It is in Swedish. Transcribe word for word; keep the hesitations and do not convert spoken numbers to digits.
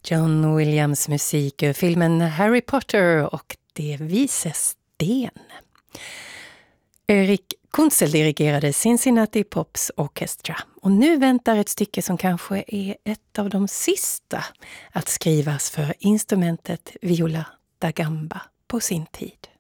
John Williams musik ur filmen Harry Potter och Det vises sten. Erik Kunzel dirigerade Cincinnati Pops Orchestra. Och nu väntar ett stycke som kanske är ett av de sista att skrivas för instrumentet viola da gamba på sin tid.